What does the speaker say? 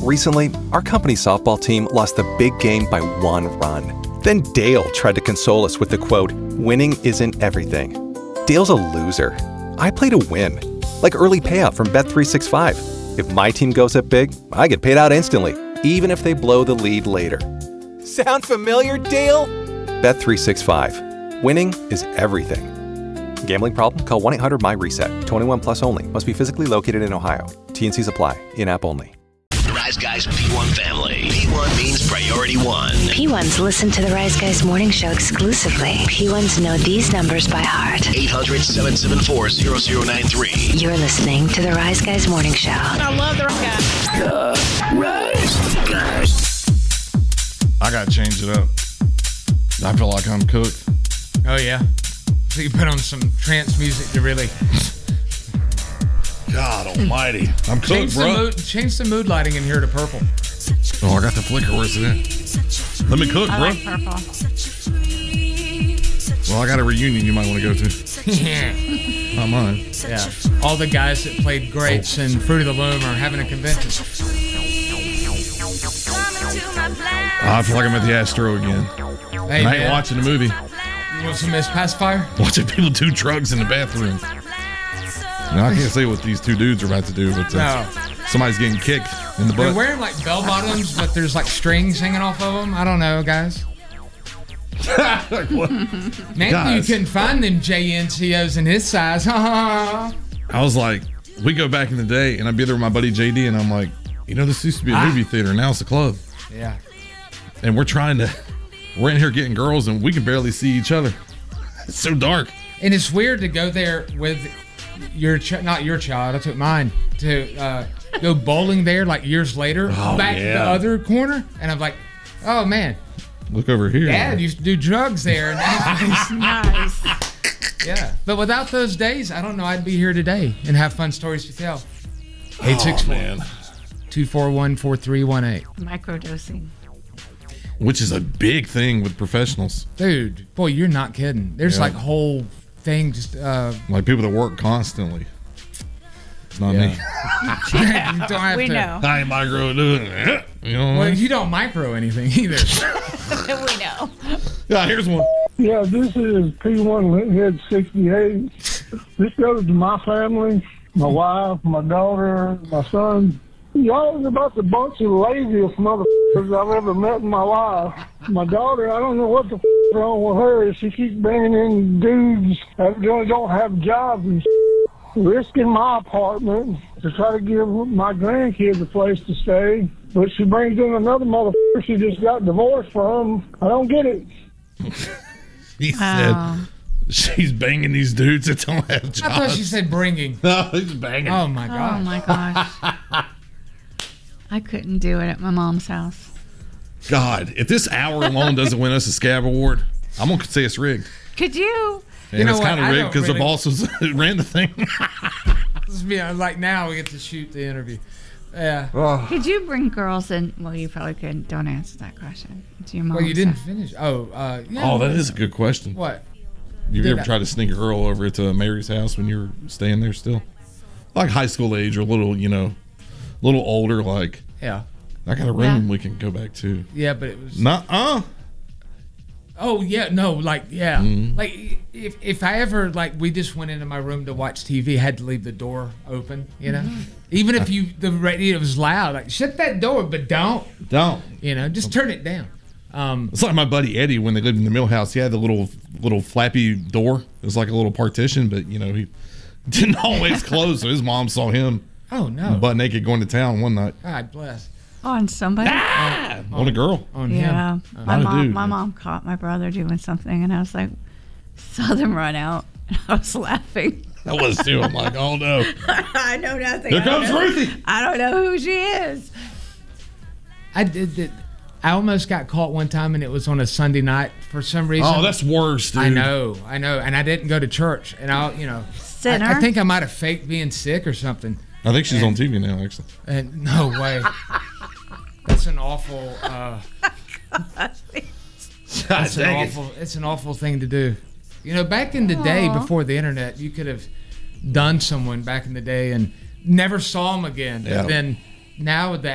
Recently, our company's softball team lost the big game by 1 run. Then Dale tried to console us with the quote, "Winning isn't everything." Dale's a loser. I play to win. Like early payout from Bet365. If my team goes up big, I get paid out instantly, even if they blow the lead later. Sound familiar, Dale? Bet365. Winning is everything. Gambling problem? Call 1-800-MY-RESET. 21 plus only. Must be physically located in Ohio. T&Cs apply. In-app only. Rise Guys P1 family. P1 means priority one. P1s listen to the Rise Guys morning show exclusively. P1s know these numbers by heart. 800-774-0093. You're listening to the Rise Guys morning show. I love the Rise Guys. The Rise Guys. I gotta change it up. I feel like I'm cooked. Oh, yeah. So you put on some trance music to really... God almighty. I'm cooked, bro. Change the mood lighting in here to purple. Oh, I got the flicker. Where's it at? Let me cook, I bro. like purple. Well, I got a reunion you might want to go to. Not mine. Yeah. All the guys that played Grapes and Fruit of the Loom are having a convention. I feel like I'm at the Astro again. Hey, I ain't man. watching the movie. You want some Miss Pacifier? Watching people do drugs in the bathroom. Now, I can't say what these two dudes are about to do, but somebody's getting kicked in the They're butt. wearing like bell bottoms, but there's like strings hanging off of them. I don't know, guys. Like what? Maybe Guys. you couldn't find them JNCOs in his size. I was like, we go back in the day, and I'd be there with my buddy JD, and I'm like, you know, this used to be a movie theater, now it's a club. Yeah. And we're in here getting girls, and we can barely see each other. It's so dark. And it's weird to go there with not your child, I took mine, to go bowling there like years later, back the other corner. And I'm like, oh, man. Look over here. Dad used to do drugs there. Nice. Yeah. But without those days, I don't know, I'd be here today and have fun stories to tell. 864-241-4318. Microdosing. Which is a big thing with professionals. Dude, boy, you're not kidding. There's like whole thing just... like people that work constantly. It's not me. You don't have We to. know. I ain't micro doing it. You know what I Well, mean? you don't micro anything either. We know. Yeah, here's one. Yeah, this is P1 Linthead 68. This goes to my family, my wife, my daughter, my son. Y'all is about the bunch of laziest motherfuckers I've ever met in my life. My daughter, I don't know what the wrong with her. She keeps bringing in dudes that really don't have jobs and risking my apartment to try to give my grandkids a place to stay. But she brings in another motherfucker she just got divorced from. I don't get it. He said she's banging these dudes that don't have jobs. I thought you said bringing. No, he's banging. Oh, my God. Oh, my gosh. I couldn't do it at my mom's house. God, if this hour alone doesn't win us a scab award, I'm going to say it's rigged. Could you? And You know it's kind of what? I rigged because don't the boss ran the thing. Like now we get to shoot the interview. Yeah. Could you bring girls in? Well, you probably couldn't. Don't answer that question. To your mom's Well, you didn't house. finish. Oh, yeah. Oh, that is a good question. What? You Did ever I- tried to sneak a girl over to Mary's house when you were staying there still? Like high school age or a little, little older, like, Yeah. I got a room we can go back to. Yeah, but it was. Nuh-uh. Oh yeah, no, like yeah, Mm-hmm. like if I ever we just went into my room to watch TV, had to leave the door open, even if the radio was loud, like shut that door, but don't, just turn it down. It's like my buddy Eddie when they lived in the mill house. He had the little flappy door. It was like a little partition, but he didn't always close. So his mom saw him Oh no, butt naked going to town one night. God bless. On somebody? On a girl. On Yeah. him. My Not a dude. mom caught my brother doing something, and I was like, saw them run out. And I was laughing. I was too. I'm like, oh no. I know nothing. Here comes Ruthie. I don't know who she is. I did that. I almost got caught one time, and it was on a Sunday night for some reason. Oh, that's worse, dude. I know, and I didn't go to church, and I Sinner. think I might have faked being sick or something. I think she's on TV now, actually. And no way. That's an awful. It's an awful thing to do. Back in the day before the internet, you could have done someone back in the day and never saw them again. Yeah. But then now with the